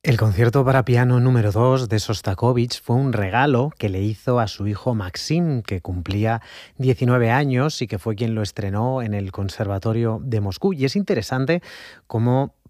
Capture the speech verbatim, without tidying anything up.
El concierto para piano número dos de Sostakovich fue un regalo que le hizo a su hijo Maxim, que cumplía diecinueve años y que fue quien lo estrenó en el Conservatorio de Moscú. Y es interesante cómo